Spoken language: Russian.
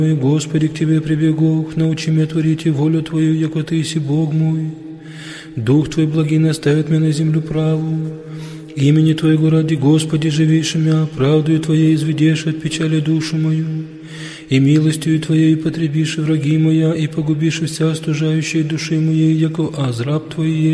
Господи, к Тебе прибегу, научи меня творить и волю Твою, яко Ты си Бог мой. Дух Твой благий наставит меня на землю правую. Имени Твоего ради, Господи, живейши мя, правдою Твоей изведешь от печали душу мою. И милостью Твоей потребишь враги моя, и погубишь вся остужающая души моей, яко аз раб Твой